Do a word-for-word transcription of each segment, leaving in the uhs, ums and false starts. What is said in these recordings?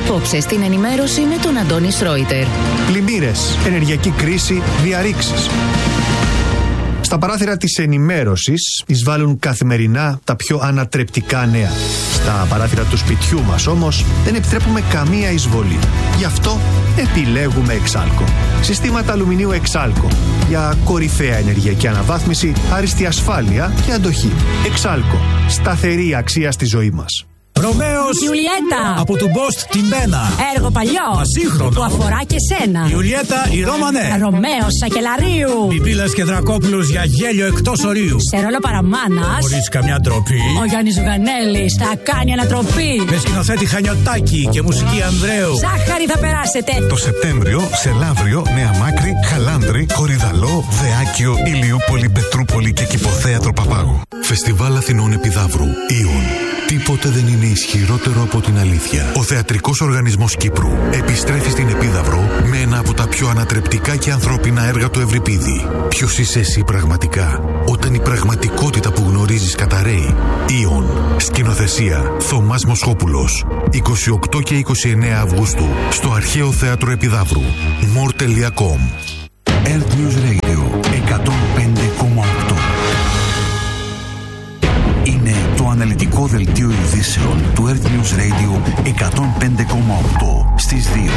Απόψε στην ενημέρωση με τον Αντώνη Σρόιτερ. Πλημμύρες, ενεργειακή κρίση, διαρρήξεις. Στα παράθυρα της ενημέρωσης εισβάλλουν καθημερινά τα πιο ανατρεπτικά νέα. Στα παράθυρα του σπιτιού μας όμως δεν επιτρέπουμε καμία εισβολή. Γι' αυτό επιλέγουμε Εξάλκο. Συστήματα αλουμινίου Εξάλκο για κορυφαία ενεργειακή αναβάθμιση, άριστη ασφάλεια και αντοχή. Εξάλκο. Σταθερή αξία στη ζωή μας. Ρωμαίος Ιουλιέτα από του Μπόστ την Μπένα. Έργο παλιό Ασύγχρονο που αφορά και σένα. Ιουλιέτα η Ρώμανε. Ρωμαίος Σακελαρίου. Πιπίλας και Δρακόπουλος για γέλιο εκτός ορίου. Σε ρόλο παραμάνας Χωρίς καμιά ντροπή. Ο Γιάννης Ζουγανέλης θα κάνει ανατροπή. Με σκηνοθέτη Χανιωτάκη και μουσική Ανδρέου. Ζάχαρη θα περάσετε. Το Σεπτέμβριο σε Λαύριο, Νέα Μάκρη, Χαλάνδρη, Κορυδαλό, Δεάκιο, Ηλιούπολη, Πετρούπολη και Κηποθέατρο Παπάγου. Φεστιβάλ Αθηνών Επιδαύρου. Ιον. Τίποτε δεν είναι ισχυρότερο από την αλήθεια. Ο Θεατρικός Οργανισμός Κύπρου επιστρέφει στην Επίδαυρο με ένα από τα πιο ανατρεπτικά και ανθρώπινα έργα του Ευρυπίδη. Ποιος είσαι εσύ πραγματικά, όταν η πραγματικότητα που γνωρίζεις καταραίει? Ιον. Σκηνοθεσία Θωμάς Μοσχόπουλος. είκοσι οκτώ και είκοσι εννέα Αυγούστου στο Αρχαίο Θέατρο Επιδαύρου. μορ τελεία κομ. Earth News Radio εκατόν πέντε κόμμα οκτώ. Είναι το αναλυτικό δελτίο ειδήσεων του Earth News Radio εκατόν πέντε κόμμα οκτώ στις δύο.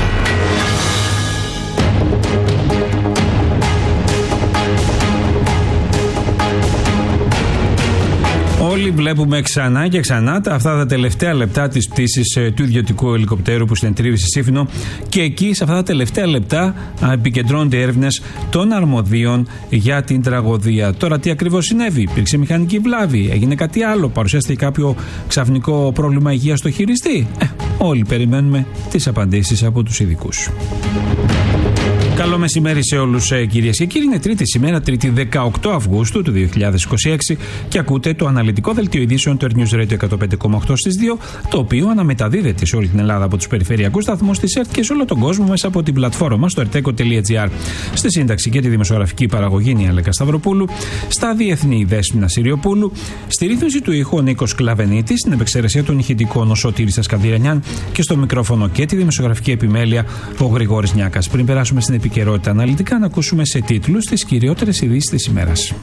Όλοι βλέπουμε ξανά και ξανά τα, αυτά τα τελευταία λεπτά της πτήσης ε, του ιδιωτικού ελικοπτέρου που συνετρίβει στη Σύφνο, και εκεί σε αυτά τα τελευταία λεπτά α, επικεντρώνονται έρευνες των αρμοδίων για την τραγωδία. Τώρα τι ακριβώς συνέβη? Υπήρξε μηχανική βλάβη? Έγινε κάτι άλλο? Παρουσιάστηκε κάποιο ξαφνικό πρόβλημα υγείας στο χειριστή? Ε, όλοι περιμένουμε τις απαντήσεις από τους ειδικούς. Καλό μεσημέρι σε όλους, ε, κυρίες και κύριοι. Είναι Τρίτη σήμερα, Τρίτη δεκαοκτώ Αυγούστου του δύο χιλιάδες είκοσι έξι, και ακούτε το αναλυτικό δελτίο ειδήσεων του Earth News Radio εκατόν πέντε κόμμα οκτώ στις δύο, το οποίο αναμεταδίδεται σε όλη την Ελλάδα από τους περιφερειακούς σταθμούς της ΕΡΤ και σε όλο τον κόσμο μέσα από την πλατφόρμα μας στο erteco τελεία gr. Στη σύνταξη και τη δημοσιογραφική παραγωγή η Αλέκα Σταυροπούλου, στα διεθνή η Δέσποινα Συριοπούλου, στη ρύθμιση του ήχου ο Νίκος Κλαβενίτης, στην επεξεργασία των ηχητικών ο Σωτήρης Ασκανδυρανιάν και στο μικρόφωνο και τη δημοσιογραφική επιμέλεια ο Γρηγόρης Νιάκας. Πριν περάσουμε στην επικαιρότητα αναλυτικά, να ακούσουμε σε τίτλους τις κυριότερες ειδήσεις της ημέρας.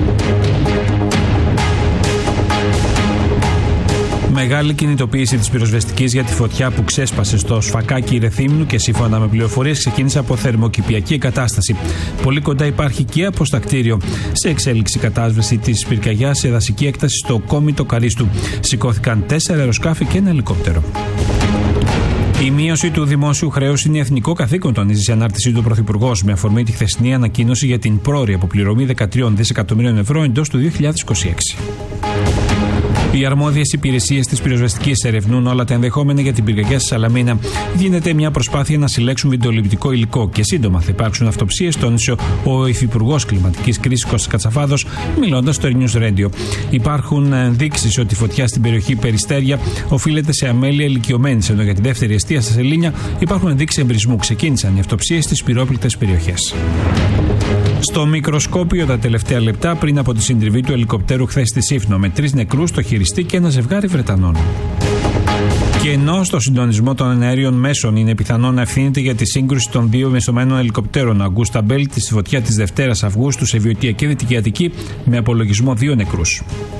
Μεγάλη κινητοποίηση της πυροσβεστικής για τη φωτιά που ξέσπασε στο Σφακάκι Ρεθύμνου και σύμφωνα με πληροφορίες ξεκίνησε από θερμοκηπιακή εγκατάσταση. Πολύ κοντά υπάρχει και αποστακτήριο. Σε εξέλιξη κατάσβεση της πυρκαγιάς σε δασική έκταση στο Κόμιτο Καρίστου. Σηκώθηκαν τέσσερα αεροσκάφη και ένα ελικόπτερο. Η μείωση του δημόσιου χρέους είναι εθνικό καθήκον, τονίζει σε ανάρτησή του ο Πρωθυπουργός, με αφορμή τη χθεσινή ανακοίνωση για την πρόωρη αποπληρωμή δεκατρία δισεκατομμυρίων ευρώ εντός του δύο χιλιάδες είκοσι έξι. Οι αρμόδιες υπηρεσίες της πυροσβεστικής ερευνούν όλα τα ενδεχόμενα για την πυρκαγιά στη Σαλαμίνα. Γίνεται μια προσπάθεια να συλλέξουν βιντεοληπτικό υλικό και σύντομα θα υπάρξουν αυτοψίες, τόνισε ο Υφυπουργός Κλιματικής Κρίσης Κώστας Κατσαφάδος, μιλώντας στο Earth News Radio. Υπάρχουν ενδείξεις ότι η φωτιά στην περιοχή Περιστέρια οφείλεται σε αμέλεια ηλικιωμένης, ενώ για τη δεύτερη εστία στα Σελήνια υπάρχουν ενδείξεις εμπρισμού. Ξεκίνησαν οι αυτοψίες στις πυρόπληκτες περιοχές. Στο μικροσκόπιο τα τελευταία λεπτά πριν από τη συντριβή του ελικοπτέρου χθες στη Σύφνο, με τρεις νεκρούς στο χειριστή και ένα ζευγάρι Βρετανών. Και ενώ στο συντονισμό των αέριων μέσων είναι πιθανό να ευθύνεται για τη σύγκρουση των δύο μεσωμένων ελικοπτέρων Αγκούστα Μπέλ στη φωτιά της Δευτέρας Αυγούστου σε Βιωτία και Δυτική Αττική, με απολογισμό δύο νεκρούς.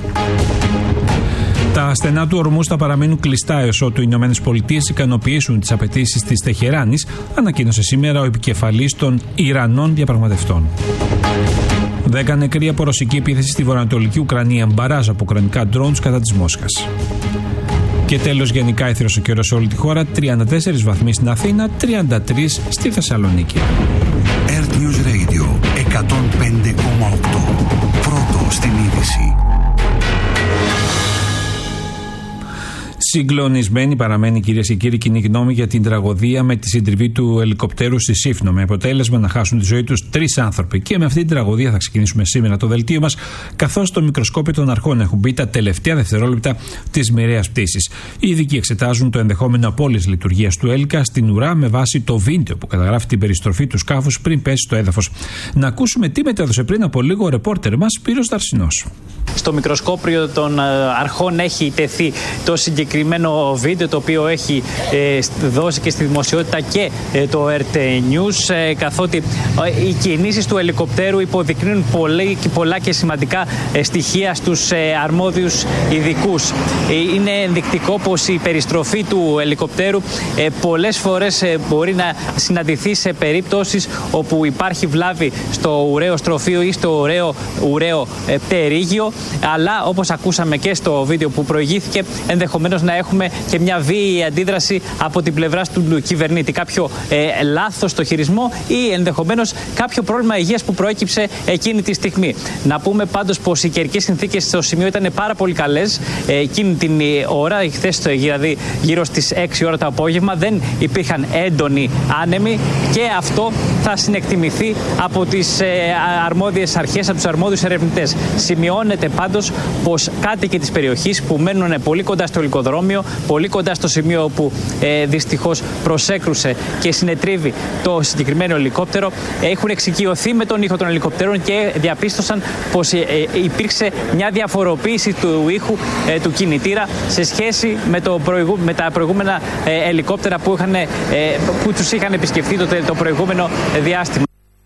Τα στενά του ορμούς θα παραμείνουν κλειστά έως ότου οι Ηνωμένες Πολιτείες ικανοποιήσουν τις απαιτήσεις της Τεχεράνης, ανακοίνωσε σήμερα ο επικεφαλής των Ιρανών διαπραγματευτών. Δέκα νεκροί από ρωσική επίθεση στη βορειοανατολική Ουκρανία, μπαράζ από ουκρανικά ντρόντς κατά της Μόσχας. Και τέλος, γενικά έθριος ο καιρός σε όλη τη χώρα, τριάντα τέσσερις βαθμοί στην Αθήνα, τριάντα τρεις στη Θεσσαλονίκη. Earth News Radio εκατόν πέντε κόμμα οκτώ. Πρώτο στην είδηση. Συγκλονισμένη παραμένει, κυρίες και κύριοι, κοινή γνώμη για την τραγωδία με τη συντριβή του ελικοπτέρου στη Σύφνο, με αποτέλεσμα να χάσουν τη ζωή τους τρεις άνθρωποι. Και με αυτή την τραγωδία θα ξεκινήσουμε σήμερα το δελτίο μας, καθώς στο μικροσκόπιο των αρχών έχουν μπει τα τελευταία δευτερόλεπτα της μοιραίας πτήσης. Οι ειδικοί εξετάζουν το ενδεχόμενο απώλειας λειτουργίας του έλικα στην ουρά με βάση το βίντεο που καταγράφει την περιστροφή του σκάφους πριν πέσει στο έδαφος. Να ακούσουμε τι μετέδωσε πριν από λίγο ο ρεπόρτερ μας Σπύρος Δαρσινός. Στο μικροσκόπιο των αρχών έχει τεθεί το συγκεκριμένο ηχογραφημένο βίντεο, το οποίο έχει ε, δώσει και στη δημοσιότητα και ε, το αρ τι News, ε, καθότι ε, οι κινήσεις του ελικοπτέρου υποδεικνύουν πολύ, πολλά και σημαντικά ε, στοιχεία στους ε, αρμόδιους ειδικούς. Ε, είναι ενδεικτικό πως η περιστροφή του ελικοπτέρου ε, πολλές φορές ε, μπορεί να συναντηθεί σε περίπτωσεις όπου υπάρχει βλάβη στο ουραίο στροφείο ή στο ουραίο, ουραίο ε, πτερίγιο, αλλά όπως ακούσαμε και στο βίντεο που προηγήθηκε, ενδεχομένως να έχουμε και μια βίαιη αντίδραση από την πλευρά του κυβερνήτη. Κάποιο ε, λάθος στο χειρισμό ή ενδεχομένως κάποιο πρόβλημα υγείας που προέκυψε εκείνη τη στιγμή. Να πούμε πάντως πως οι καιρικές συνθήκες στο σημείο ήταν πάρα πολύ καλές ε, εκείνη την ώρα, χθες δηλαδή γύρω στις έξι ώρα το απόγευμα, δεν υπήρχαν έντονοι άνεμοι και αυτό θα συνεκτιμηθεί από τις ε, αρμόδιες αρχές, από τους αρμόδιους ερευνητές. Σημειώνεται πάντως πως κάτοικοι της περιοχής που μένουν πολύ κοντά στο ελικοδρόμιο, πολύ κοντά στο σημείο όπου ε, δυστυχώς προσέκρουσε και συνετρίβει το συγκεκριμένο ελικόπτερο, έχουν εξοικειωθεί με τον ήχο των ελικοπτέρων και διαπίστωσαν πως ε, ε, υπήρξε μια διαφοροποίηση του ήχου ε, του κινητήρα σε σχέση με, το προηγου... με τα προηγούμενα ε, ελικόπτερα που, είχαν, ε, που τους είχαν επισκεφθεί το, το προηγούμενο διάστημα.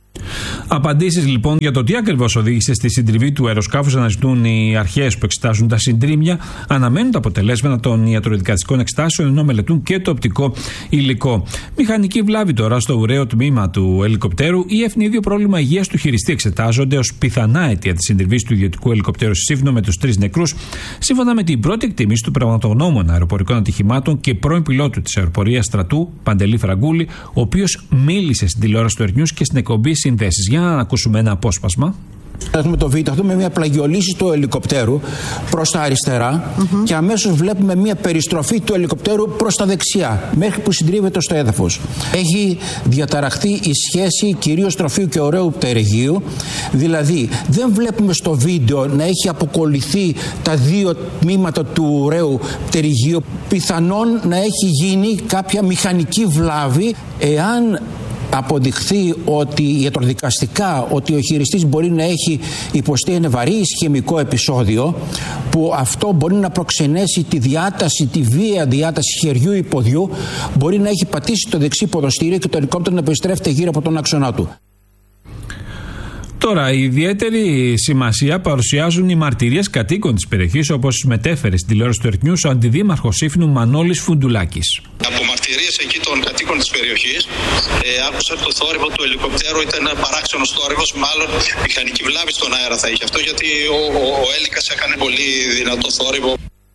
Απαντήσεις λοιπόν για το τι ακριβώς οδήγησε στη συντριβή του αεροσκάφους αναζητούν οι αρχές που εξετάζουν τα συντρίμμια, αναμένουν τα αποτελέσματα των ιατροδικαστικών εξετάσεων, ενώ μελετούν και το οπτικό υλικό. Μηχανική βλάβη τώρα στο ουραίο τμήμα του ελικοπτέρου ή ευνίδιο πρόβλημα υγείας του χειριστή εξετάζονται ως πιθανά αίτια της συντριβής του ιδιωτικού ελικοπτέρου στη Σύφνο με τους τρεις νεκρούς, σύμφωνα με την πρώτη εκτίμηση του πραγματογνώμονα αεροπορικών ατυχημάτων και πρώην πιλότου της αεροπορίας στρατού, Παντελή Φραγκούλη, ο οποίος μίλησε στην τηλεόραση του Air News και στην εκπομπή Συνδέσεις. Για να ακούσουμε ένα απόσπασμα. Έχουμε το βίντεο αυτό με μια πλαγιολύση του ελικοπτέρου προς τα αριστερά mm-hmm. και αμέσως βλέπουμε μια περιστροφή του ελικοπτέρου προς τα δεξιά μέχρι που συντρίβεται στο έδαφος. Έχει διαταραχθεί η σχέση κυρίως τροφίου και ωραίου πτερυγίου, δηλαδή δεν βλέπουμε στο βίντεο να έχει αποκολληθεί τα δύο τμήματα του ωραίου πτερυγίου. Πιθανόν να έχει γίνει κάποια μηχανική βλάβη εάν αποδειχθεί ότι ιατροδικαστικά ότι ο χειριστής μπορεί να έχει υποστεί ένα βαρύ ισχυμικό επεισόδιο, που αυτό μπορεί να προξενέσει τη διάταση, τη βία διάταση χεριού ή ποδιού, μπορεί να έχει πατήσει το δεξί ποδοστήριο και το ελικόπτερο να περιστρέφεται γύρω από τον άξονά του. Τώρα, ιδιαίτερη σημασία παρουσιάζουν οι μαρτυρίες κατοίκων της περιοχής, όπως μετέφερε στην τηλεόραση του αρ τι News ο αντιδήμαρχος Σύφνου Μανώλης Φουντουλάκης. Από μαρτυρίες εκεί των κατοίκων της περιοχής, ε, άκουσα το θόρυβο του ελικοπτέρου, ήταν ένα παράξενος θόρυβος, μάλλον μηχανική βλάβη στον αέρα θα είχε αυτό, γιατί ο, ο, ο Έλικας έκανε πολύ δυνατό θόρυβο.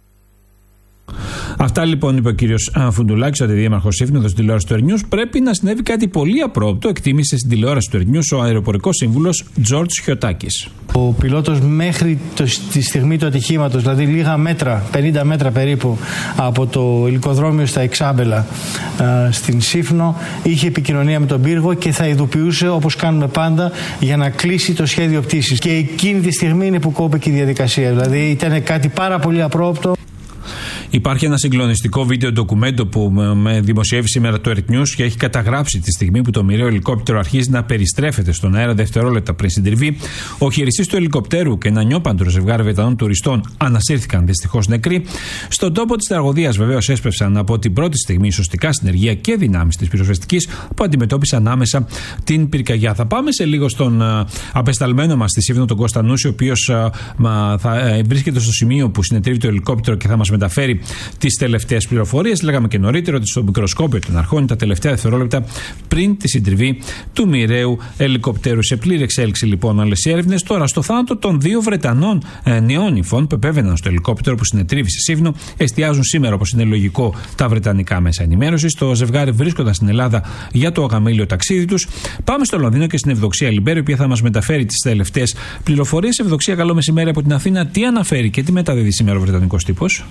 Αυτά λοιπόν είπε ο κύριος Φουντουλάκης, ο αντιδήμαρχος Σύφνου, εδώ στην τηλεόραση του αρ News. Πρέπει να συνέβη κάτι πολύ απρόπτο, εκτίμησε στην τηλεόραση του αρ News ο αεροπορικός σύμβουλος Τζορτζ Χιωτάκης. Ο πιλότος μέχρι το, τη στιγμή του ατυχήματος, δηλαδή λίγα μέτρα, πενήντα μέτρα περίπου από το ελικοδρόμιο στα Εξάμπελα α, στην Σύφνο, είχε επικοινωνία με τον πύργο και θα ειδοποιούσε, όπως κάνουμε πάντα, για να κλείσει το σχέδιο πτήσης. Και εκείνη τη στιγμή είναι που κόπηκε η διαδικασία. Δηλαδή ήταν κάτι πάρα πολύ απρόπτο. Υπάρχει ένα συγκλονιστικό βίντεο ντοκουμέντο που με δημοσιεύει σήμερα το αρ τι News και έχει καταγράψει τη στιγμή που το μοιραίο ελικόπτερο αρχίζει να περιστρέφεται στον αέρα δευτερόλεπτα πριν συντριβεί. Ο χειριστής του ελικοπτέρου και ένα νιόπαντρο ζευγάρι Βρετανών τουριστών ανασύρθηκαν δυστυχώς νεκροί. Στον τόπο της τραγωδίας βεβαίως έσπευσαν από την πρώτη στιγμή σωστικά συνεργεία και δυνάμεις της πυροσβεστικής που αντιμετώπισαν άμεσα την πυρκαγιά. Θα πάμε σε λίγο στον uh, απεσταλμένο μας στη Σύφνο, τον Κώστα Νούση, ο οποίος uh, θα uh, βρίσκεται στο σημείο που συνετρίβει το ελικόπτερο και θα μας μεταφέρει τις τελευταίες πληροφορίες. Λέγαμε και νωρίτερα ότι στο μικροσκόπιο των αρχών είναι τα τελευταία δευτερόλεπτα πριν τη συντριβή του μοιραίου ελικοπτέρου. Σε πλήρη εξέλιξη λοιπόν όλες οι έρευνες. Τώρα, στο θάνατο των δύο Βρετανών ε, νεόνυφων που επέβαιναν στο ελικόπτερο που συνετρίβησε Σύφνο, εστιάζουν σήμερα, όπως είναι λογικό, τα βρετανικά μέσα ενημέρωσης. Το ζευγάρι βρίσκονταν στην Ελλάδα για το αγαμήλιο ταξίδι τους. Πάμε στο Λονδίνο και στην Ευδοξία Λιμπέρο, η οποία θα μας μεταφέρει τις τελευταίες πληροφορίες. Ευδοξία, καλό μεσημέρι από την Αθήνα. Τι αναφέρει και τι μεταδίδει σήμερα ο βρετανικός τύπος?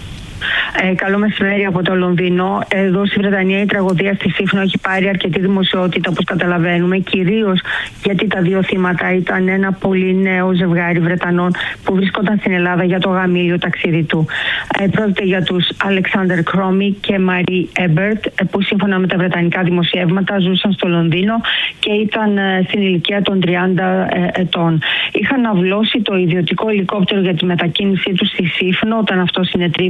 Ε, καλό μεσημέρι από το Λονδίνο. Εδώ στη Βρετανία η τραγωδία στη Σύφνο έχει πάρει αρκετή δημοσιότητα, όπως καταλαβαίνουμε, κυρίως γιατί τα δύο θύματα ήταν ένα πολύ νέο ζευγάρι Βρετανών που βρίσκονταν στην Ελλάδα για το γαμήλιο ταξίδι του. Ε, πρόκειται για τους Alexander Cromie και Marie Ebert, που σύμφωνα με τα βρετανικά δημοσιεύματα ζούσαν στο Λονδίνο και ήταν ε, στην ηλικία των τριάντα ε, ετών. Είχαν αυλώσει το ιδιωτικό ελικόπτερο για τη μετακίνησή του στη Σύφνο όταν αυτό συνετρίβει λίγο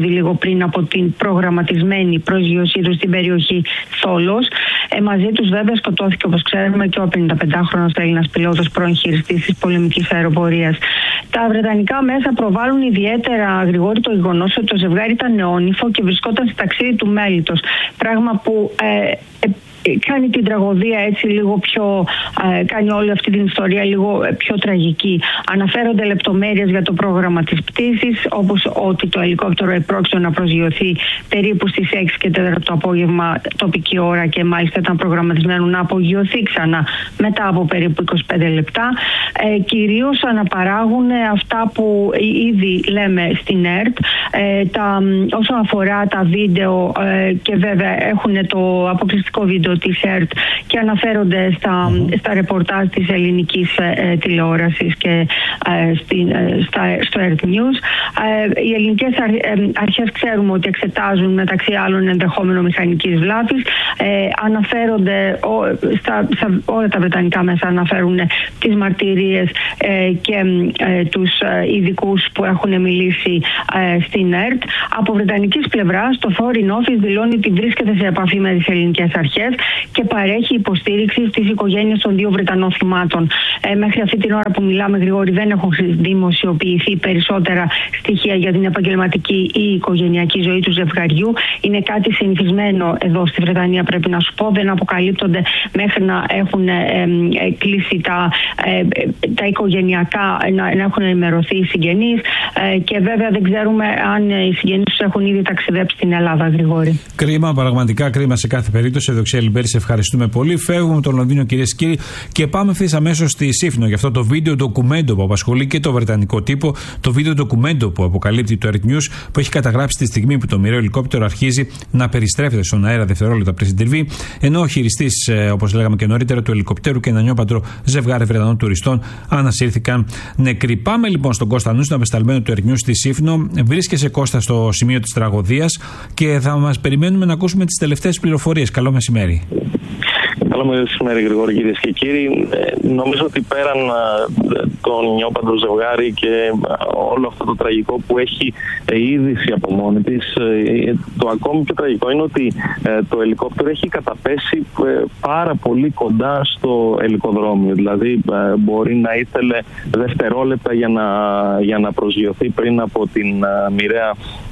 πριν από την προγραμματισμένη προσγείωσή του στην περιοχή Θόλος. Ε, μαζί τους βέβαια σκοτώθηκε, όπως ξέρουμε, και ο πενηνταπεντάχρονος Έλληνας πιλότος, πρώην χειριστής της πολεμικής αεροπορίας. Τα βρετανικά μέσα προβάλλουν ιδιαίτερα, Γρηγόρη, το γεγονός ότι το ζευγάρι ήταν νεόνυφο και βρισκόταν σε ταξίδι του μέλιτος. Πράγμα που ε, ε, κάνει την τραγωδία έτσι λίγο πιο, ε, κάνει όλη αυτή την ιστορία λίγο πιο τραγική. Αναφέρονται λεπτομέρειες για το πρόγραμμα της πτήσης, όπως ότι το ελικόπτερο επρόκειτο να προσγειωθεί περίπου στις έξι και τέσσερα το απόγευμα τοπική ώρα και μάλιστα ήταν προγραμματισμένο να απογειωθεί ξανά μετά από περίπου είκοσι πέντε λεπτά. Ε, κυρίως αναπαράγουν αυτά που ήδη λέμε στην ΕΡΤ, ε, τα, όσον αφορά τα βίντεο ε, και βέβαια έχουν το αποκλειστικό βίντεο της ΕΡΤ και αναφέρονται στα, mm. στα ρεπορτάζ της ελληνικής ε, τηλεόρασης και ε, στην, ε, στα, στο ΕΡΤ News. Ε, οι ελληνικές αρχ, ε, αρχές ξέρουμε ότι εξετάζουν μεταξύ άλλων ενδεχόμενο μηχανικής βλάβης. Ε, αναφέρονται, ο, στα, στα, όλα τα βρετανικά μέσα αναφέρουν τις μαρτυρίες ε, και ε, τους ειδικούς που έχουν μιλήσει ε, στην ΕΡΤ. Από βρετανικής πλευράς το Foreign Office δηλώνει ότι βρίσκεται σε επαφή με τις ελληνικές αρχές και παρέχει υποστήριξη στις οικογένειες των δύο Βρετανών θυμάτων. Ε, μέχρι αυτή την ώρα που μιλάμε, Γρηγόρη, δεν έχουν δημοσιοποιηθεί περισσότερα στοιχεία για την επαγγελματική ή οικογενειακή ζωή του ζευγαριού. Είναι κάτι συνηθισμένο εδώ στη Βρετανία, πρέπει να σου πω. Δεν αποκαλύπτονται μέχρι να έχουν ε, ε, κλείσει τα, ε, τα οικογενειακά, να, να έχουν ενημερωθεί οι συγγενείς ε, και βέβαια δεν ξέρουμε αν οι συγγενείς τους έχουν ήδη ταξιδέψει στην Ελλάδα, Γρηγόρη. Κρίμα, πραγματικά κρίμα σε κάθε περίπτωση. Ευδοξία Λιμπέρη, σε ευχαριστούμε πολύ. Φεύγουμε από το Λονδίνο, κυρίες και κύριοι, και πάμε ευθύς αμέσως στη Σύφνο για αυτό το βίντεο ντοκουμέντο που απασχολεί και το βρετανικό τύπο. Το βίντεο ντοκουμέντο που αποκαλύπτει το ΕΡΤ News, που έχει καταγράψει τη στιγμή που το μοιραίο ελικόπτερο αρχίζει να περιστρέφεται στον αέρα δευτερόλεπτα πριν συντριβεί, ενώ ο χειριστής, όπως λέγαμε και νωρίτερα, του ελικοπτέρου και ένα νιόπαντρο ζευγάρι Βρετανών τουριστών ανασύρθηκαν νεκροί. Πάμε λοιπόν στον Κώστα Νούστα, απεσταλμένο του ΕΡΤ News στη Σύφνο. Βρίσκεσαι, Κώστα, στο σημείο της τραγωδίας και θα μας περιμένουμε να ακούσουμε τις τελευταίες πληροφορίες. Καλό μεσημέρι. Καλό μεσημέρι, Γρηγόρη, κυρίες και κύριοι. Ε, νομίζω ότι πέραν ε, τον νιόπαντρο ζευγάρι και ε, όλο αυτό το τραγικό που έχει ε, είδηση από μόνη της, ε, το ακόμη πιο τραγικό είναι ότι ε, το ελικόπτερο έχει καταπέσει ε, πάρα πολύ κοντά στο ελικοδρόμιο. Δηλαδή ε, μπορεί να ήθελε δευτερόλεπτα για να, για να προσγειωθεί πριν από την ε, μοιραία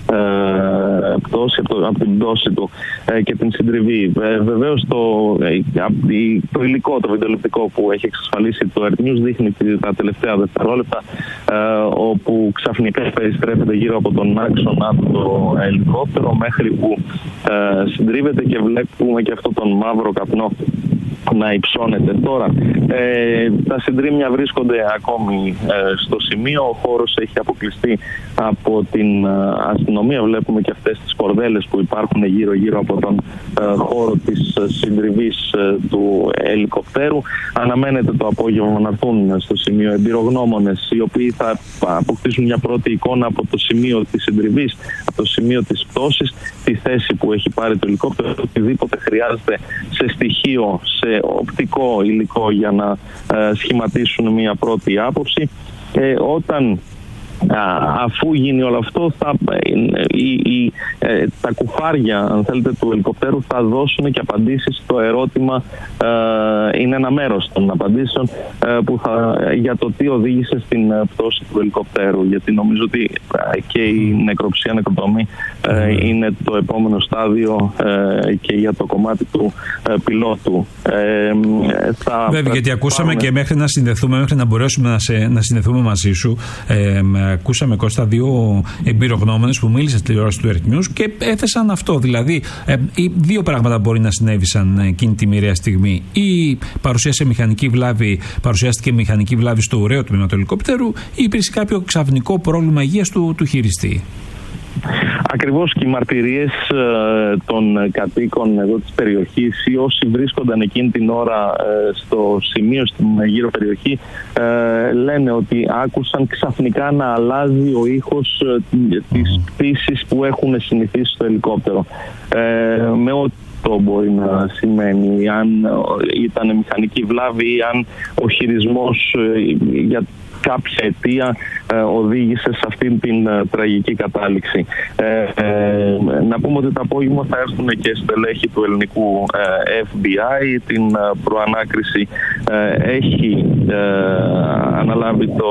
ε, πτώση, από, το, από την πτώση του ε, και την συντριβή. Ε, βεβαίως το, ε, το υλικό, το βιντεοληπτικό που έχει εξασφαλίσει το ΕΡΤ News δείχνει τα τελευταία δευτερόλεπτα ε, όπου ξαφνικά περιστρέφεται γύρω από τον άξονα το ελικόπτερο μέχρι που ε, συντρίβεται και βλέπουμε και αυτό τον μαύρο καπνό να υψώνεται. Τώρα ε, τα συντρίμμια βρίσκονται ακόμη ε, στο σημείο. Ο χώρος έχει αποκλειστεί από την ε, αστυνομία. Βλέπουμε και αυτές τις κορδέλες που υπάρχουν γύρω γύρω από τον ε, χώρο της ε, συντριβής ε, του ελικοπτέρου. Αναμένεται το απόγευμα να έρθουν στο σημείο εμπειρογνώμονες, οι οποίοι θα αποκτήσουν μια πρώτη εικόνα από το σημείο της συντριβής, από το σημείο της πτώσης, τη θέση που έχει πάρει το ελικόπτερο, οτιδήποτε χρειάζεται σε στοιχείο, σε οπτικό υλικό για να ε, σχηματίσουν μια πρώτη άποψη. Ε, όταν Α, αφού γίνει όλο αυτό, θα, η, η, ε, τα κουφάρια, αν θέλετε, του ελικοπτέρου θα δώσουν και απαντήσεις στο ερώτημα. Ε, είναι ένα μέρος των απαντήσεων ε, που θα, για το τι οδήγησε στην πτώση του ελικοπτέρου. Γιατί νομίζω ότι ε, και η νεκροψία, νεκροτομή ε, είναι το επόμενο στάδιο ε, και για το κομμάτι του ε, πιλότου. Ε, θα Βέβαια, γιατί ακούσαμε πάμε... και μέχρι να συνδεθούμε, μέχρι να μπορέσουμε να, σε, να συνδεθούμε μαζί σου, ε, ακούσαμε, Κώστα, δύο εμπειρογνώμονες που μίλησαν στη τηλεόραση του ΕΡΤ News και έθεσαν αυτό. Δηλαδή, ε, δύο πράγματα μπορεί να συνέβησαν εκείνη τη μοιραία στιγμή. Ή παρουσίασε μηχανική βλάβη, παρουσιάστηκε μηχανική βλάβη στο ουραίο τμήμα του ελικόπτερου, ή υπήρξε κάποιο ξαφνικό πρόβλημα υγείας του, του χειριστή. Ακριβώς, και οι μαρτυρίες ε, των κατοίκων εδώ της περιοχής ή όσοι βρίσκονταν εκείνη την ώρα ε, στο σημείο, στην γύρω περιοχή, ε, λένε ότι άκουσαν ξαφνικά να αλλάζει ο ήχος ε, της πτήσης που έχουν συνηθίσει στο ελικόπτερο. Ε, με ό,τι το μπορεί να σημαίνει, αν ήταν μηχανική βλάβη ή αν ο χειρισμός ε, για κάποια αιτία οδήγησε σε αυτήν την τραγική κατάληξη. Ε, ε, να πούμε ότι το απόγευμα θα έρθουν και στελέχη του ελληνικού ε, εφ μπι άι. Την ε, προανάκριση ε, έχει ε, αναλάβει το,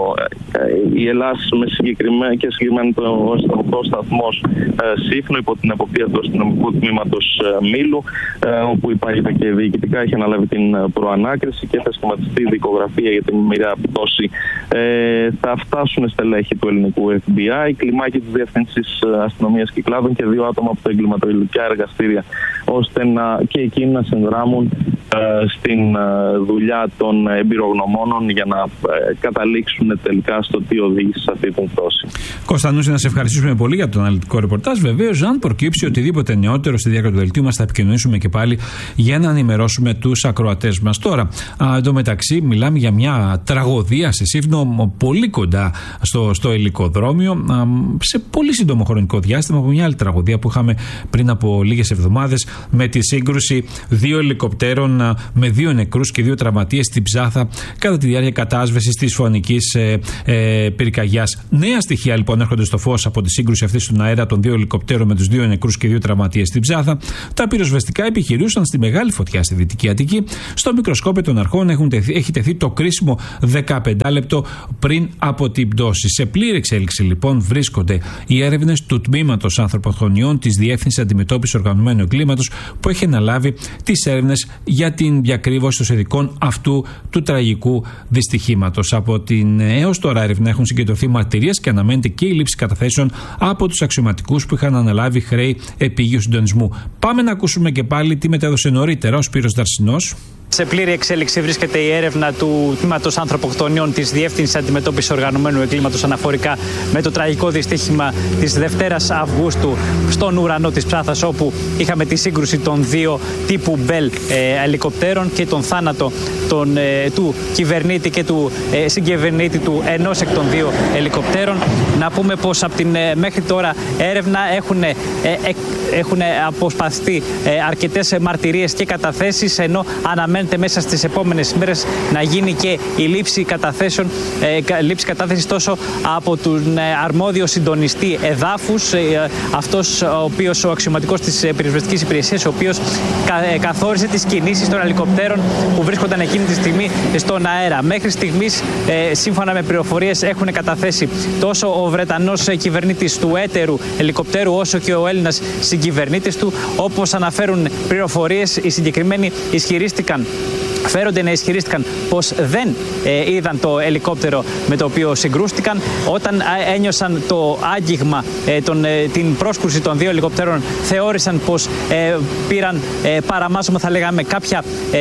ε, η Ελλάδα με συγκεκριμένα και συγκεκριμένα το αστυνομικό σταθμός ε, Σύφνο υπό την εποπτεία του αστυνομικού τμήματος ε, Μήλου, ε, όπου υπάγεται και διοικητικά έχει αναλάβει την προανάκριση και θα σχηματιστεί δικογραφία για την μοιραία πτώση. Ε, θα φτάσουν στελέχη του ελληνικού εφ μπι άι, κλιμάκι της Διεύθυνσης Αστυνομίας Κυκλάδων και δύο άτομα από τα εγκληματολογικά εργαστήρια, ώστε να, και εκείνοι να συνδράμουν ε, στην ε, δουλειά των εμπειρογνωμόνων για να ε, καταλήξουν τελικά στο τι οδήγησε σε αυτή την πτώση. Κωνσταντίνε, να σε ευχαριστήσουμε πολύ για το αναλυτικό ρεπορτάζ. Βεβαίως, αν προκύψει οτιδήποτε νεότερο στη διάρκεια του δελτίου μας, θα επικοινωνήσουμε και πάλι για να ενημερώσουμε τους ακροατές μας. Τώρα, εντωμεταξύ, μιλάμε για μια τραγωδία σε Σύφνο, πολύ κοντά στο, στο ελικοδρόμιο, α, σε πολύ σύντομο χρονικό διάστημα, από μια άλλη τραγωδία που είχαμε πριν από λίγες εβδομάδες, με τη σύγκρουση δύο ελικοπτέρων α, με δύο νεκρούς και δύο τραυματίες στην Ψάθα κατά τη διάρκεια κατάσβεσης της φωνικής ε, ε, πυρκαγιάς. Νέα στοιχεία λοιπόν έρχονται στο φως από τη σύγκρουση αυτή στον αέρα των δύο ελικοπτέρων με τους δύο νεκρούς και δύο τραυματίες στην Ψάθα. Τα πυροσβεστικά επιχειρούσαν στη μεγάλη φωτιά στη Δυτική Αττική. Στο μικροσκόπιο των αρχών έχουν τεθεί, έχει τεθεί το κρίσιμο δεκαπέντε λεπτό πριν από την πτώση. Σε πλήρη εξέλιξη λοιπόν βρίσκονται οι έρευνες του Τμήματος Ανθρωποκτονιών της Διεύθυνσης Αντιμετώπισης Οργανωμένου Εγκλήματος, που έχει αναλάβει τις έρευνες για την διακρύβωση των συνδικών αυτού του τραγικού δυστυχήματος. Από την έως τώρα έρευνα έχουν συγκεντρωθεί μαρτυρίες και αναμένεται και η λήψη καταθέσεων από τους αξιωματικούς που είχαν αναλάβει χρέη επίγειου συντονισμού. Πάμε να ακούσουμε και πάλι τι μετέδωσε νωρίτερα ο Σπύρος Δαρσινός. Σε πλήρη εξέλιξη βρίσκεται η έρευνα του Τμήματος Ανθρωποκτονιών της Διεύθυνσης Αντιμετώπισης Οργανωμένου Εγκλήματος αναφορικά με το τραγικό δυστύχημα της Δευτέρας Αυγούστου στον ουρανό της Ψάθας, όπου είχαμε τη σύγκρουση των δύο τύπου Bell ε, ελικοπτέρων και τον θάνατο τον, ε, του κυβερνήτη και του ε, συγκυβερνήτη του ενός εκ των δύο ελικοπτέρων. Να πούμε πως από την ε, μέχρι τώρα έρευνα έχουν, ε, ε, έχουν αποσπαστεί ε, αρκετές μαρτυρίες και καταθέσεις, ενώ αναμένεται μέσα στις επόμενες μέρες να γίνει και η λήψη καταθέσεων, ε, λήψη κατάθεσης τόσο από τον ε, αρμόδιο συντονιστή εδάφους, ε, αυτός ο οποίος, ο αξιωματικός της πυροσβεστικής υπηρεσίας, ο οποίος κα, ε, καθόρισε τις κινήσεις των ελικοπτέρων που βρίσκονταν εκείνη τη στιγμή στον αέρα. Μέχρι στιγμής, ε, σύμφωνα με πληροφορίες, έχουν καταθέσει τόσο ο Βρετανός κυβερνήτης του έτερου ελικοπτέρου, όσο και ο Έλληνας συγκυβερνήτης του. Όπως αναφέρουν πληροφορίες, οι συγκεκριμένοι ισχυρίστηκαν Φέρονται να ισχυρίστηκαν πως δεν ε, είδαν το ελικόπτερο με το οποίο συγκρούστηκαν. Όταν ε, ένιωσαν το άγγιγμα, ε, τον, ε, την πρόσκρουση των δύο ελικόπτερων, θεώρησαν πως ε, πήραν ε, παραμάζωμα, θα λέγαμε, κάποια ε,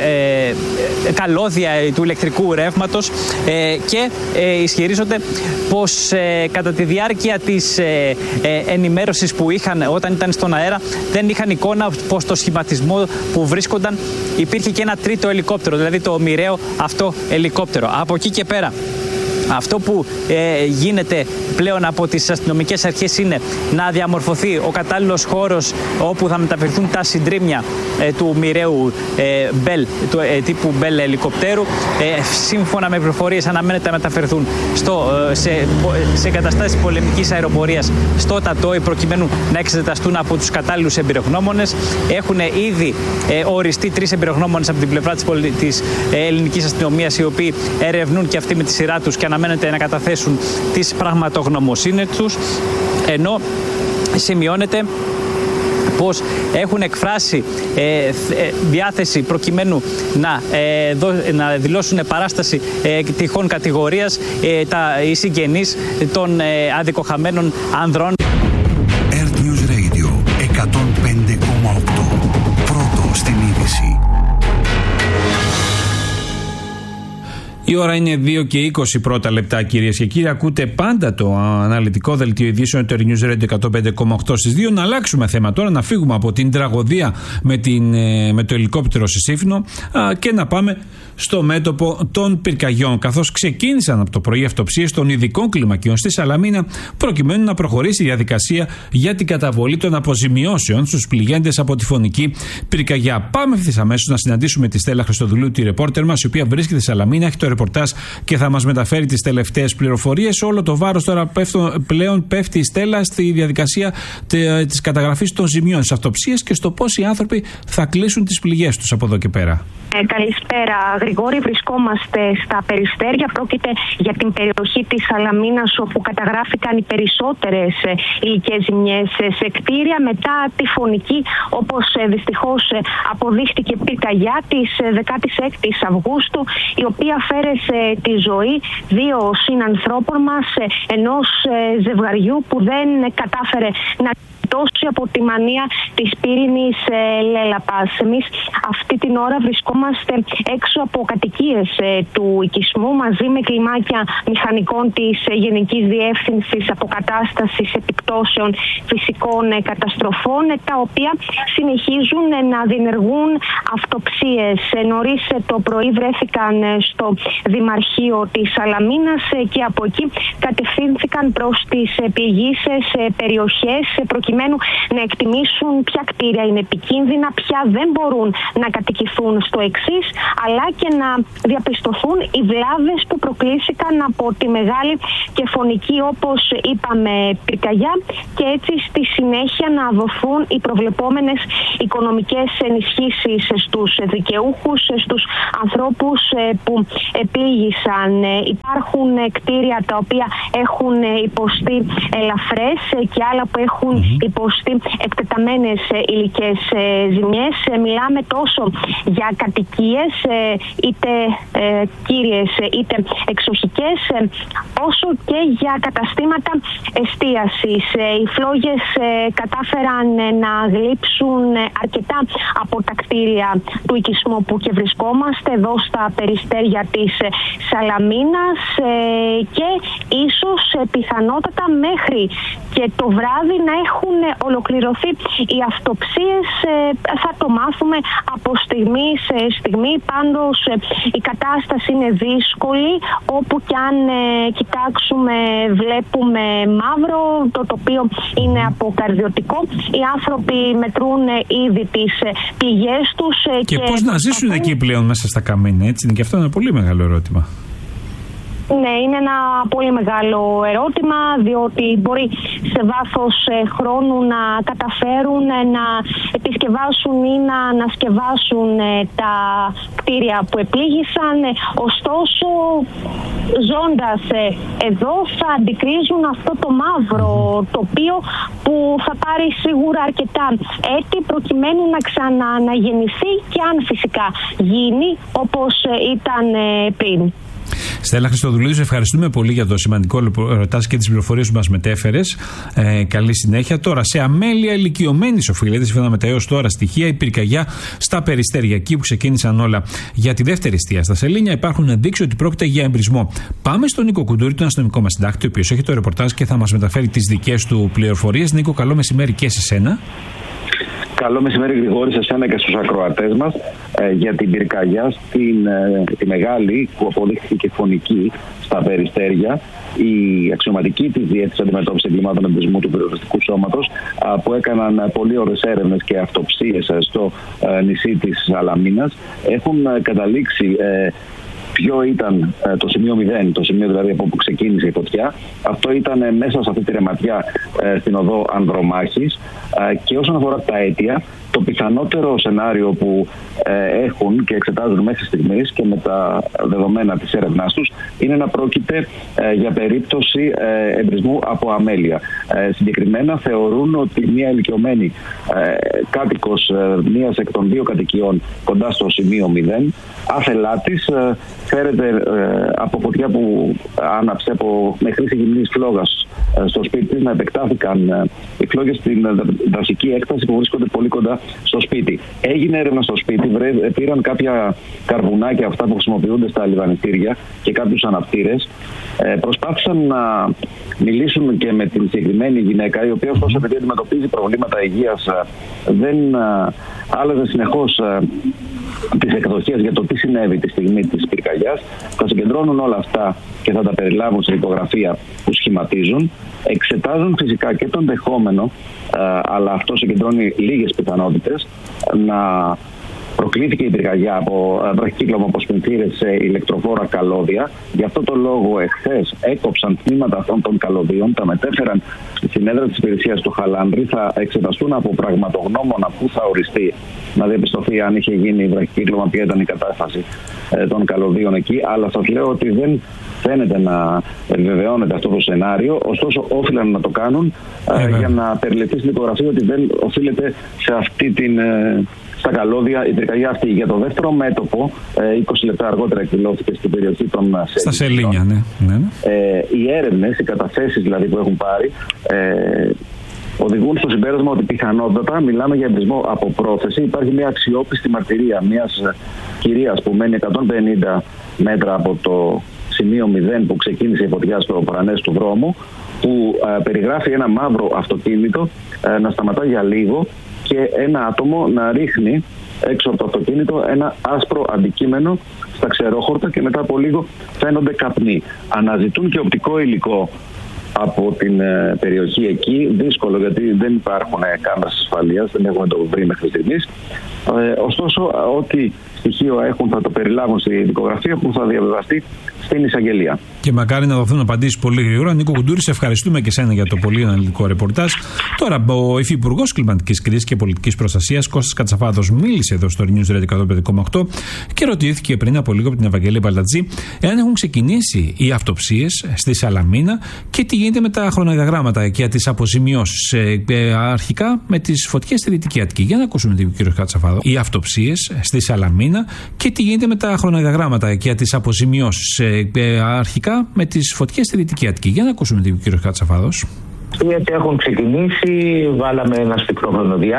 ε, καλώδια του ηλεκτρικού ρεύματος ε, και ε, ισχυρίζονται πως ε, κατά τη διάρκεια της ε, ε, ενημέρωσης που είχαν όταν ήταν στον αέρα, δεν είχαν εικόνα πως στο σχηματισμό που βρίσκονταν υπήρχε και ένα τρίτο ελικόπτερο, δηλαδή το μοιραίο αυτό ελικόπτερο. Από εκεί και πέρα, αυτό που ε, γίνεται πλέον από τις αστυνομικές αρχές είναι να διαμορφωθεί ο κατάλληλος χώρος όπου θα μεταφερθούν τα συντρίμμια ε, του μοιραίου ε, Bell, του ε, τύπου Bell ελικοπτέρου. Ε, σύμφωνα με πληροφορίες, αναμένεται να μεταφερθούν στο, ε, σε, σε εγκαταστάσεις πολεμικής αεροπορίας στο Τατόι, προκειμένου να εξεταστούν από τους κατάλληλους εμπειρογνώμονες. Έχουν ήδη ε, οριστεί τρεις εμπειρογνώμονες από την πλευρά της, πολι... της ε, ελληνικής αστυνομίας, οι οποίοι ερευνούν και αυτοί με τη σειρά τους και αναμένεται να καταθέσουν τις πραγματογνωμοσύνες τους, ενώ σημειώνεται πως έχουν εκφράσει ε, διάθεση προκειμένου να, ε, δω, να δηλώσουν παράσταση ε, τυχόν κατηγορίας ε, τα, οι συγγενείς των ε, αδικοχαμένων ανδρών. Earth News Radio εκατόν πέντε κόμμα οκτώ. Πρώτο στην είδηση. Η ώρα είναι δύο και είκοσι πρώτα λεπτά, κυρίες και κύριοι. Ακούτε πάντα το αναλυτικό δελτίο ειδήσεων του Earth News Radio εκατόν πέντε κόμμα οκτώ στις δύο. Να αλλάξουμε θέμα τώρα, να φύγουμε από την τραγωδία με, την, με το ελικόπτερο στη Σύφνο και να πάμε στο μέτωπο των πυρκαγιών. Καθώς ξεκίνησαν από το πρωί αυτοψίες των ειδικών κλιμακίων στη Σαλαμίνα, προκειμένου να προχωρήσει η διαδικασία για την καταβολή των αποζημιώσεων στους πληγέντες από τη φωνική πυρκαγιά. Πάμε ευθύς αμέσως να συναντήσουμε τη Στέλλα Χριστοδουλού, τη ρεπόρτερ μας, η οποία βρίσκεται στη Σαλαμίνα, έχει το ρεπορτάζ και θα μας μεταφέρει τις τελευταίες πληροφορίες. Όλο το βάρος τώρα πέφτω, πλέον πέφτει η Στέλλα στη διαδικασία της καταγραφής των ζημιών στις αυτοψίες και στο πώς οι άνθρωποι θα κλείσουν τις πληγές τους από εδώ και πέρα. Ε, καλησπέρα, Γρηγόρη. Βρισκόμαστε στα Περιστέρια. Πρόκειται για την περιοχή της Σαλαμίνας, όπου καταγράφηκαν οι περισσότερες ε, υλικές ζημιές ε, σε κτίρια μετά τη φωνική, όπως ε, δυστυχώς ε, αποδείχτηκε, πυρκαγιά της ε, δεκάτης έκτης Αυγούστου, η οποία φέρεσε τη ζωή δύο συνανθρώπων μας, ε, ενός ε, ζευγαριού που δεν ε, κατάφερε να τόσο από τη μανία της πύρινης ε, λέλαπας. Εμείς αυτή την ώρα βρισκόμαστε έξω από κατοικίες ε, του οικισμού, μαζί με κλιμάκια μηχανικών της ε, Γενικής Διεύθυνσης Αποκατάστασης Επιπτώσεων Φυσικών ε, Καταστροφών, ε, τα οποία συνεχίζουν ε, να διενεργούν αυτοψίες. Ε, νωρίς ε, το πρωί βρέθηκαν ε, στο Δημαρχείο της Σαλαμίνας ε, και από εκεί κατευθύνθηκαν προς τις ε, πληγείσες ε, περιοχές ε, προκειμένου να εκτιμήσουν ποια κτίρια είναι επικίνδυνα, ποια δεν μπορούν να κατοικηθούν στο εξής, αλλά και να διαπιστωθούν οι βλάβες που προκλήθηκαν από τη μεγάλη και φωνική, όπως είπαμε, πυρκαγιά, και έτσι στη συνέχεια να δοθούν οι προβλεπόμενες οικονομικές ενισχύσεις στους δικαιούχους, στους ανθρώπους που επλήγησαν. Υπάρχουν κτίρια τα οποία έχουν υποστεί ελαφρές και άλλα που έχουν υποστεί εκτεταμένες υλικές ζημιές. Μιλάμε τόσο για κατοικίες, είτε κύριες είτε εξοχικές, όσο και για καταστήματα εστίασης. Οι φλόγες κατάφεραν να γλύψουν αρκετά από τα κτίρια του οικισμού που και βρισκόμαστε εδώ στα Περιστέρια της Σαλαμίνας, και ίσως πιθανότατα μέχρι και το βράδυ να έχουν ολοκληρωθεί οι αυτοψίες. Θα το μάθουμε από στιγμή σε στιγμή. Πάντως η κατάσταση είναι δύσκολη. Όπου κι αν κοιτάξουμε βλέπουμε μαύρο, το τοπίο είναι αποκαρδιωτικό. Οι άνθρωποι μετρούν ήδη τις πληγές τους. Και, και πώς να ζήσουν εκεί πλέον μέσα στα καμίνια, έτσι είναι, και αυτό είναι ένα πολύ μεγάλο ερώτημα. Ναι, είναι ένα πολύ μεγάλο ερώτημα, διότι μπορεί σε βάθος χρόνου να καταφέρουν να επισκευάσουν ή να ανασκευάσουν τα κτίρια που επλήγησαν. Ωστόσο, ζώντας εδώ, θα αντικρίζουν αυτό το μαύρο τοπίο που θα πάρει σίγουρα αρκετά έτη προκειμένου να ξανααναγεννηθεί, και αν φυσικά γίνει όπως ήταν πριν. Στέλλα Χριστοδουλίδου, ευχαριστούμε πολύ για το σημαντικό ρεπορτάζ και τις πληροφορίες που μας μετέφερες. Ε, καλή συνέχεια. Τώρα, σε αμέλεια ηλικιωμένης οφείλεται, σύμφωνα με τα έως τώρα στοιχεία, η πυρκαγιά στα Περιστέρια. Εκεί που ξεκίνησαν όλα για τη δεύτερη εστία στα Σελήνια, υπάρχουν ενδείξεις ότι πρόκειται για εμπρισμό. Πάμε στον Νίκο Κουντούρη, τον αστυνομικό μας συντάκτη, ο οποίος έχει το ρεπορτάζ και θα μας μεταφέρει τις δικές του πληροφορίες. Νίκο, καλό μεσημέρι και σε σένα. Καλό μεσημέρι, Γρηγόρη, σε εσένα και στους ακροατές μας, ε, για την πυρκαγιά στην, ε, τη μεγάλη, που αποδείχθηκε φωνική στα Περιστέρια. Η αξιωματική της Διεύθυνσης Αντιμετώπισης Εγκλημάτων Εμπρισμού του Πυροσβεστικού Σώματος, ε, που έκαναν πολύ ώρες έρευνες και αυτοψίες ε, στο ε, νησί της Σαλαμίνας, έχουν ε, καταλήξει ε, ποιο ήταν ε, το σημείο μηδέν, το σημείο δηλαδή από όπου ξεκίνησε η φωτιά. Αυτό ήταν ε, μέσα σε αυτή τη ρεματιά ε, στην οδό Ανδρομάχης, ε, και όσον αφορά τα αίτια, το πιθανότερο σενάριο που ε, έχουν και εξετάζουν μέχρι στιγμής και με τα δεδομένα της έρευνάς τους είναι να πρόκειται ε, για περίπτωση ε, εμπρισμού από αμέλεια. Ε, συγκεκριμένα θεωρούν ότι μια ηλικιωμένη ε, κάτοικος ε, μίας εκ των δύο κατοικιών κοντά στο σημείο μηδέν, άθελά της ε, φέρεται ε, από φωτιά που άναψε από με χρήση γυμνής φλόγας ε, στο σπίτι της, να επεκτάθηκαν ε, οι φλόγες στην ε, δασική έκταση που βρίσκονται πολύ κοντά στο σπίτι. Έγινε έρευνα στο σπίτι, βρε, πήραν κάποια καρβουνάκια, αυτά που χρησιμοποιούνται στα λιβανιστήρια, και κάποιους αναπτήρες. Ε, προσπάθησαν να μιλήσουν και με την συγκεκριμένη γυναίκα, η οποία ωστόσο, επειδή αντιμετωπίζει προβλήματα υγείας, δεν άλλαζε συνεχώς τις εκδοχές για το τι συνέβη τη στιγμή της πυρκαγιάς. Θα συγκεντρώνουν όλα αυτά και θα τα περιλάβουν σε υπογραφία που σχηματίζουν. Εξετάζουν φυσικά και τον δεχόμενο, αλλά αυτό συγκεντρώνει λίγες πιθανότητες, να προκλήθηκε η πυρκαγιά από βραχικύκλωμα από σπινθήρες σε ηλεκτροφόρα καλώδια. Γι' αυτό το λόγο εχθές έκοψαν τμήματα αυτών των καλωδίων, τα μετέφεραν στην έδρα της υπηρεσίας του Χαλάνδρη, θα εξεταστούν από πραγματογνώμονα που θα οριστεί να διαπιστωθεί αν είχε γίνει βραχικύκλωμα, ποια ήταν η κατάσταση ε, των καλωδίων εκεί. Αλλά σας λέω ότι δεν φαίνεται να επιβεβαιώνεται αυτό το σενάριο, ωστόσο όφυλαν να το κάνουν ε, για να περιληφθεί στην δικογραφία ότι δεν οφείλεται σε αυτή την, ε, στα καλώδια η πυρκαγιά αυτή. Για το δεύτερο μέτωπο, ε, είκοσι λεπτά αργότερα εκδηλώθηκε στην περιοχή των Σελήνιων. Στα Σελήνια, ναι. ναι. Ε, οι έρευνες, οι καταθέσεις δηλαδή που έχουν πάρει, ε, οδηγούν στο συμπέρασμα ότι πιθανότατα μιλάμε για εμπρισμό από πρόθεση. Υπάρχει μια αξιόπιστη μαρτυρία μιας κυρίας που μένει εκατόν πενήντα μέτρα από το σημείο μηδέν που ξεκίνησε η φωτιά στο παρανές του δρόμου, που ε, περιγράφει ένα μαύρο αυτοκίνητο ε, να σταματά για λίγο και ένα άτομο να ρίχνει έξω από το αυτοκίνητο ένα άσπρο αντικείμενο στα ξερόχορτα και μετά από λίγο φαίνονται καπνοί. Αναζητούν και οπτικό υλικό από την ε, περιοχή εκεί, δύσκολο γιατί δεν υπάρχουν ε, κάμερες ασφαλείας, δεν έχουμε το βρει μέχρι στιγμής. Ε, ωστόσο, ό,τι στοιχείο έχουν θα το περιλάβουν στη δικογραφία που θα διαβεβαστεί στην εισαγγελία. Και μακάρι να δοθούν απαντήσεις πολύ γρήγορα. Νίκο Κουντούρη, σε ευχαριστούμε και σένα για το πολύ αναλυτικό ρεπορτάζ. Τώρα, ο Υφυπουργός Κλιματικής Κρίσης και Πολιτικής Προστασίας, Κώστας Κατσαφάδος, μίλησε εδώ στο News Radio εκατόν πέντε κόμμα οκτώ και ρωτήθηκε πριν από λίγο από την Ευαγγελία Μπαλτατζή εάν έχουν ξεκινήσει οι αυτοψίες στη Σαλαμίνα και τι γίνεται με τα χρονοδιαγράμματα και τις αποζημιώσεις. Ε, ε, αρχικά με τις φωτιές στη Δυτική Αττική. Για να ακούσουμε την κύριο Κατσαφάδο. Οι αυτοψίες στη Σαλαμίνα και τι γίνεται με τα χρονοδιαγράμματα και τις αποζημιώσεις. Ε, ε, αρχικά με τις φωτιές στη Δυτική Αττική. Για να ακούσουμε την κύριο Κατσαφάδος. Γιατί έχουν ξεκινήσει, βάλαμε ένα σπικτό χρονοδιάγραμμα.